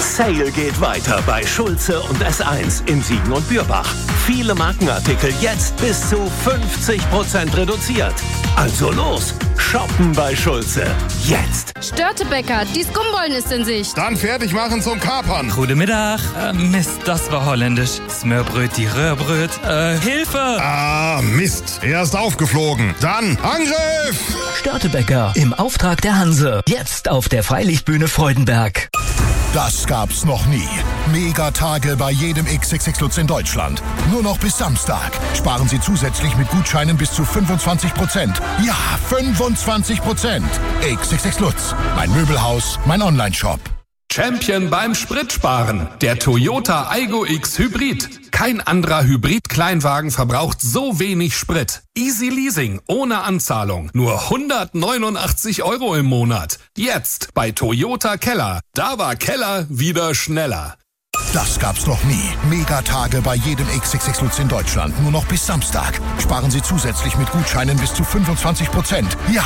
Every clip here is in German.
Sale geht weiter bei Schulze und S1 in Siegen und Bürbach. Viele Markenartikel jetzt bis zu 50% reduziert. Also los, shoppen bei Schulze. Jetzt. Störtebecker, die Skumbollen ist in Sicht. Dann fertig machen zum Kapern. Guten Mittag. Mist, das war holländisch. Smørbröt, die Röhrbröt. Hilfe! Ah, Mist. Er ist aufgeflogen. Dann Angriff! Störtebecker im Auftrag der Hanse. Jetzt auf der Freilichtbühne Freudenberg. Das gab's noch nie. Megatage bei jedem XXX Lutz in Deutschland. Nur noch bis Samstag. Sparen Sie zusätzlich mit Gutscheinen bis zu 25%. Ja, 25%. XXX Lutz. Mein Möbelhaus, mein Onlineshop. Champion beim Spritsparen. Der Toyota Aygo X Hybrid. Kein anderer Hybrid-Kleinwagen verbraucht so wenig Sprit. Easy Leasing, ohne Anzahlung. Nur 189 € im Monat. Jetzt bei Toyota Keller. Da war Keller wieder schneller. Das gab's noch nie. Megatage bei jedem XXX Lutz in Deutschland. Nur noch bis Samstag. Sparen Sie zusätzlich mit Gutscheinen bis zu 25%. Ja,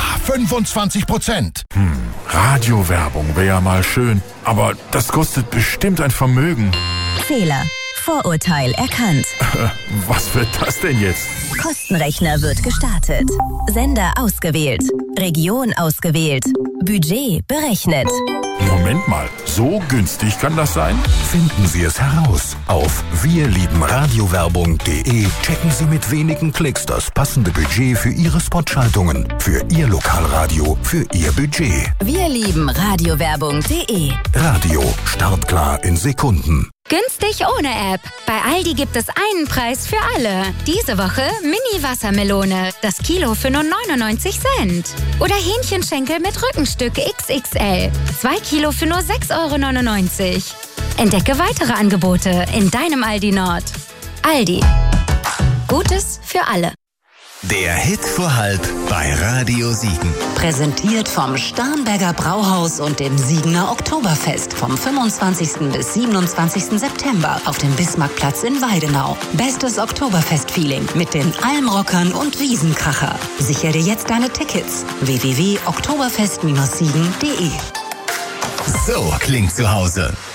25%. Radiowerbung wäre ja mal schön. Aber das kostet bestimmt ein Vermögen. Fehler. Vorurteil erkannt. Was wird das denn jetzt? Kostenrechner wird gestartet. Sender ausgewählt. Region ausgewählt. Budget berechnet. Moment mal, so günstig kann das sein? Finden Sie es heraus. Auf wirliebenradiowerbung.de checken Sie mit wenigen Klicks das passende Budget für Ihre Spotschaltungen, für Ihr Lokalradio, für Ihr Budget. wirliebenradiowerbung.de. Radio startklar in Sekunden. Günstig ohne App. Bei Aldi gibt es einen Preis für alle. Diese Woche Mini-Wassermelone. Das Kilo für nur 99 Cent. Oder Hähnchenschenkel mit Rückenstück XXL. 2 Kilo für nur 6,99 €. Entdecke weitere Angebote in deinem Aldi Nord. Aldi. Gutes für alle. Der Hit vor halb bei Radio Siegen. Präsentiert vom Starnberger Brauhaus und dem Siegener Oktoberfest vom 25. bis 27. September auf dem Bismarckplatz in Weidenau. Bestes Oktoberfest-Feeling mit den Almrockern und Wiesenkracher. Sichere dir jetzt deine Tickets. www.oktoberfest-siegen.de. So klingt zu Hause.